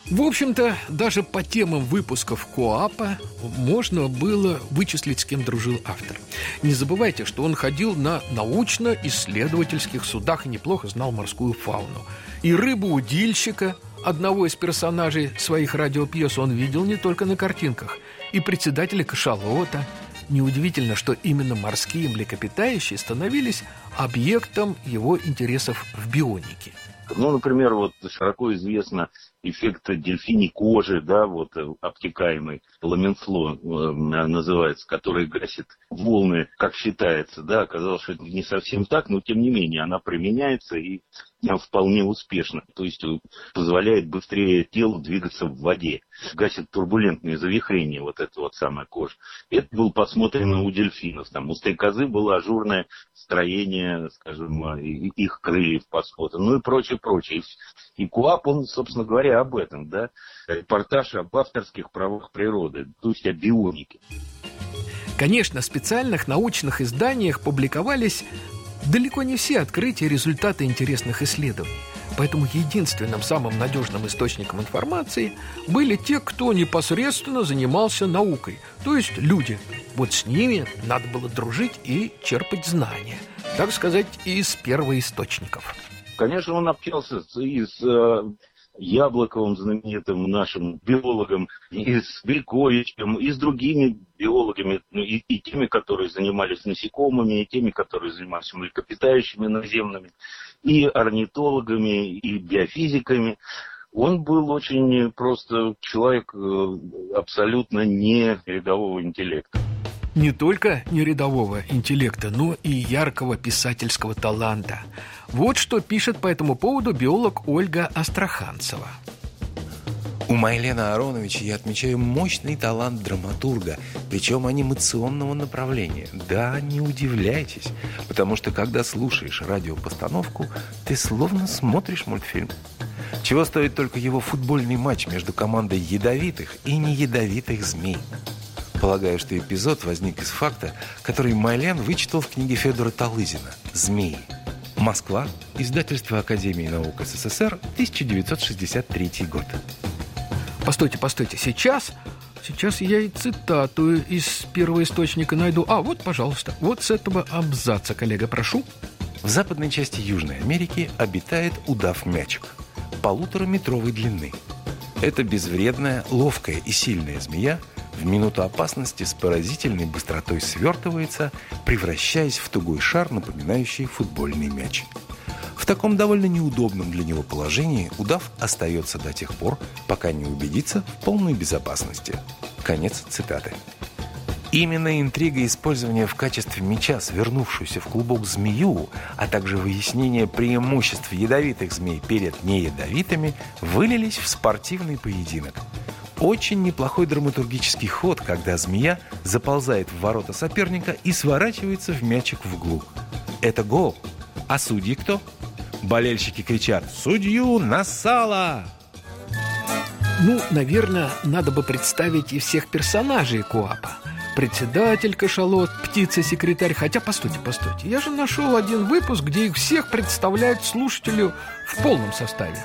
В общем-то, даже по темам выпусков КоАПа можно было вычислить, с кем дружил автор. Не забывайте, что он ходил на научно-исследовательских судах и неплохо знал морскую фауну. И рыбоудильщика, одного из персонажей своих радиопьес, он видел не только на картинках. И председателя кашалота. Неудивительно, что именно морские млекопитающие становились объектом его интересов в бионике. Ну, например, вот широко известно эффект дельфиней кожи, да, вот обтекаемый, ламенфло называется, который гасит волны, как считается, да, оказалось, что это не совсем так, но тем не менее она применяется и вполне успешно, то есть позволяет быстрее телу двигаться в воде, гасит турбулентные завихрения, вот эта вот самая кожа. Это было посмотрено у дельфинов, там у стрекозы было ажурное строение, скажем, их крыльев посмотрено, ну и прочее. И КоАП, он, собственно говоря, об этом, да, репортаж об авторских правах природы, то есть о бионике. Конечно, в специальных научных изданиях публиковались далеко не все открытия и результаты интересных исследований. Поэтому единственным самым надежным источником информации были те, кто непосредственно занимался наукой, то есть люди. Вот с ними надо было дружить и черпать знания, так сказать, из первоисточников. Конечно, он общался и с Яблоковым, знаменитым нашим биологом, и с Бельковичем, и с другими биологами, ну, и теми, которые занимались насекомыми, и теми, которые занимались млекопитающими наземными, и орнитологами, и биофизиками. Он был очень просто человек абсолютно не рядового интеллекта. Не только нерядового интеллекта, но и яркого писательского таланта. Вот что пишет по этому поводу биолог Ольга Астраханцева. У Майлена Ароновича я отмечаю мощный талант драматурга, причем анимационного направления. Да, не удивляйтесь, потому что когда слушаешь радиопостановку, ты словно смотришь мультфильм. Чего стоит только его футбольный матч между командой ядовитых и неядовитых змей. Полагаю, что эпизод возник из факта, который Майлен вычитал в книге Федора Талызина «Змеи». Москва. Издательство Академии наук СССР. 1963 год. Постойте. Сейчас я и цитату из первоисточника найду. Вот, пожалуйста, вот с этого абзаца, коллега, прошу. В западной части Южной Америки обитает удав-мячик 1,5-метровой длины. Это безвредная, ловкая и сильная змея в минуту опасности с поразительной быстротой свертывается, превращаясь в тугой шар, напоминающий футбольный мяч. В таком довольно неудобном для него положении удав остается до тех пор, пока не убедится в полной безопасности. Конец цитаты. Именно интрига использования в качестве мяча свернувшуюся в клубок змею, а также выяснение преимуществ ядовитых змей перед неядовитыми вылились в спортивный поединок. Очень неплохой драматургический ход, когда змея заползает в ворота соперника и сворачивается в мячик в углу. Это гол. А судьи кто? Болельщики кричат «Судью на сало!». Наверное, надо бы представить и всех персонажей КоАПа. Председатель кашалот, птица-секретарь. Хотя, постойте. Я же нашел один выпуск, где их всех представляют слушателю в полном составе.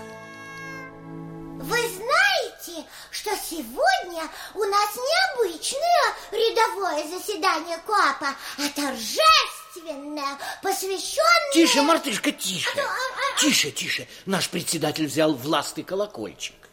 Вы знаете, что сегодня у нас необычное рядовое заседание КоАПа, а торжественное, посвященное... Тише, мартышка, тише. Тише. Наш председатель взял властный колокольчик.